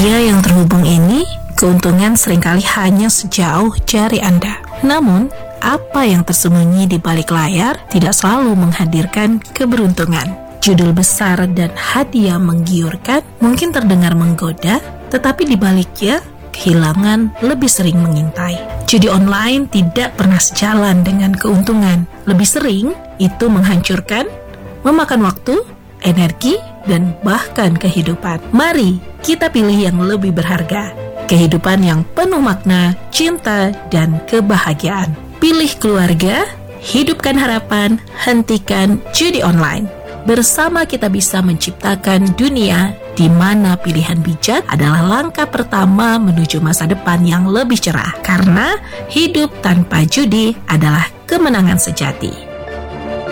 media yang terhubung ini, keuntungan seringkali hanya sejauh jari Anda. Namun, apa yang tersembunyi di balik layar tidak selalu menghadirkan keberuntungan. Judul besar dan hadiah menggiurkan mungkin terdengar menggoda, tetapi di baliknya kehilangan lebih sering mengintai. Judi online tidak pernah sejalan dengan keuntungan. Lebih sering, itu menghancurkan, memakan waktu, energi, dan bahkan kehidupan. Mari kita pilih yang lebih berharga. Kehidupan yang penuh makna, cinta, dan kebahagiaan. Pilih keluarga, hidupkan harapan, hentikan judi online. Bersama kita bisa menciptakan dunia di mana pilihan bijak adalah langkah pertama menuju masa depan yang lebih cerah. Karena hidup tanpa judi adalah kemenangan sejati.